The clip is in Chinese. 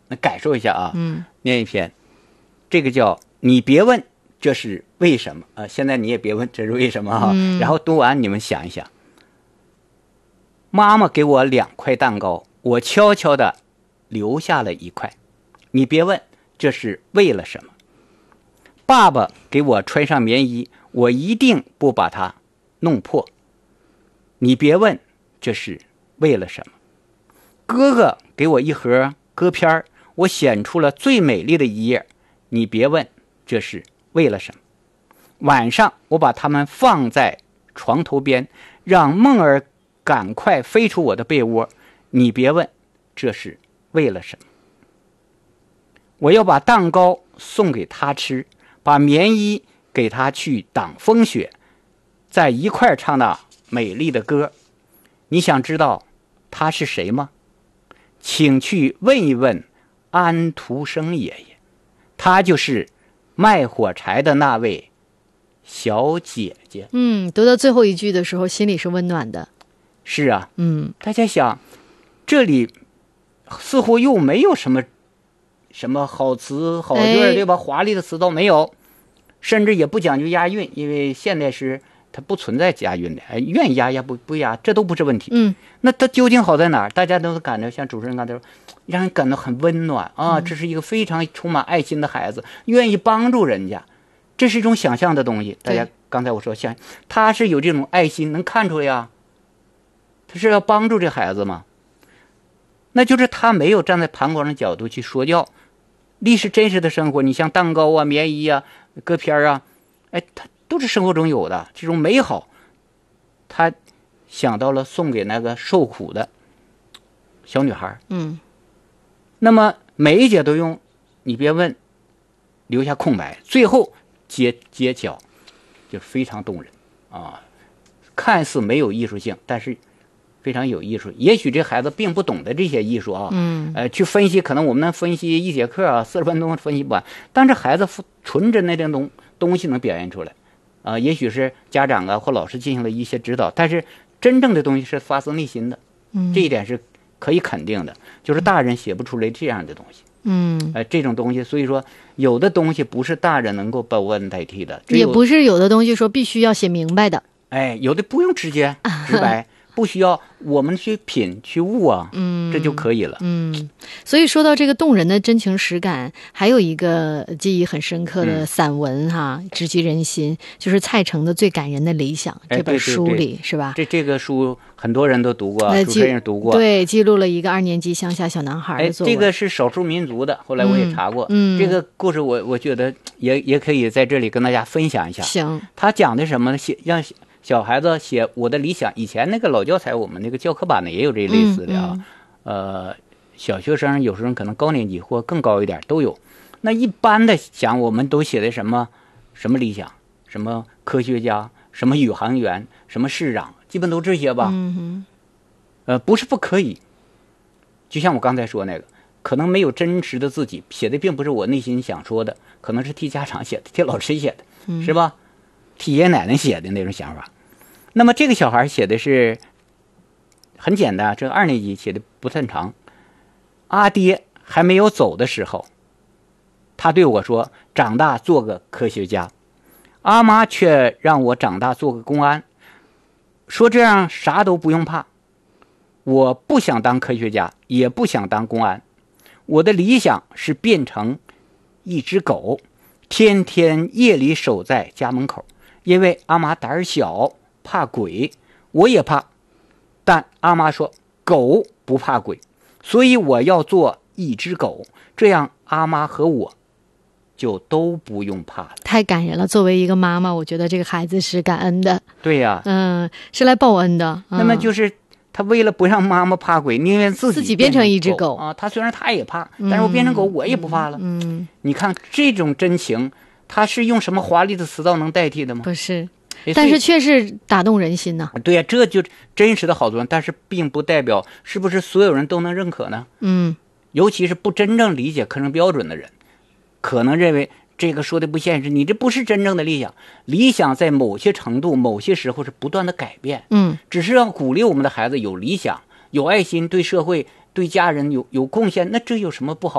感受一下啊。念一篇，这个叫你别问这是为什么啊，现在你也别问这是为什么啊。然后读完你们想一想，妈妈给我2块蛋糕，我悄悄地留下了1块，你别问这是为了什么。爸爸给我穿上棉衣，我一定不把它弄破，你别问这是为了什么。哥哥给我一盒歌片，我选出了最美丽的一页，你别问这是为了什么。晚上我把它们放在床头边，让梦儿赶快飞出我的被窝，你别问这是为了什么。我要把蛋糕送给他吃，把棉衣给他去挡风雪，在一块唱那美丽的歌。你想知道他是谁吗？请去问一问安徒生爷爷，他就是卖火柴的那位小姐姐。 读到最后一句的时候，心里是温暖的。 是啊，大家想，这里似乎又没有什么好词好句，对吧？华丽的词都没有，甚至也不讲究押韵，因为现代诗它不存在押韵的，愿意押呀不押，这都不是问题。那它究竟好在哪儿？大家都感到像主持人刚才说，让人感到很温暖啊！这是一个非常充满爱心的孩子，愿意帮助人家，这是一种想象的东西。大家刚才我说，像他是有这种爱心，能看出来呀，他是要帮助这孩子吗？那就是他没有站在旁观的角度去说教历史真实的生活。你像蛋糕啊、棉衣啊、歌片啊，他都是生活中有的这种美好，他想到了送给那个受苦的小女孩。那么每一节都用你别问留下空白，最后揭晓，就非常动人啊！看似没有艺术性，但是非常有艺术。也许这孩子并不懂得这些艺术啊，去分析，可能我们能分析1节课啊，40分钟分析不完，但是孩子纯真的这种东西能表现出来啊。也许是家长啊或老师进行了一些指导，但是真正的东西是发自内心的，这一点是可以肯定的，就是大人写不出来这样的东西。这种东西，所以说有的东西不是大人能够把问代替的， 也不是有的东西说必须要写明白的。 有的不用直接直白，不需要我们去品去悟啊，这就可以了。 所以说到这个动人的真情实感，还有一个记忆很深刻的散文直击人心，就是蔡诚的《最感人的理想》这本书里， 对， 是吧？ 这个书很多人都读过，主持人也读过。 对，记录了一个2年级乡下小男孩的作文。 这个是少数民族的，后来我也查过。这个故事我觉得也可以在这里跟大家分享一下。 行， 他讲的什么呢？让小孩子写我的理想。以前那个老教材，我们那个教科版的也有这类似的啊。小学生有时候可能高年级或更高一点都有。那一般的讲，我们都写的什么理想，什么科学家，什么宇航员，什么市长，基本都这些吧。不是不可以。就像我刚才说那个，可能没有真实的自己写的，并不是我内心想说的，可能是替家长写的，替老师写的，是吧？替爷爷奶奶写的那种想法。那么这个小孩写的是很简单，这2年级写的不算长。阿爹还没有走的时候，他对我说长大做个科学家，阿妈却让我长大做个公安，说这样啥都不用怕。我不想当科学家，也不想当公安，我的理想是变成一只狗，天天夜里守在家门口。因为阿妈胆小怕鬼，我也怕，但阿妈说狗不怕鬼，所以我要做一只狗，这样阿妈和我就都不用怕了。 太感人了，作为一个妈妈，我觉得这个孩子是感恩的。 对呀， 是来报恩的。 那么就是他为了不让妈妈怕鬼，宁愿自己变成一只狗啊。他虽然他也怕，但是我变成狗我也不怕了。你看这种真情，他是用什么华丽的词藻能代替的吗？ 不是，但是却是打动人心呢。 对呀，这就真实的好作用，但是并不代表是不是所有人都能认可呢？尤其是不真正理解课程标准的人，可能认为这个说的不现实，你这不是真正的理想。理想在某些程度、某些时候是不断的改变。只是要鼓励我们的孩子有理想、有爱心，对社会、对家人有贡献，那这有什么不好？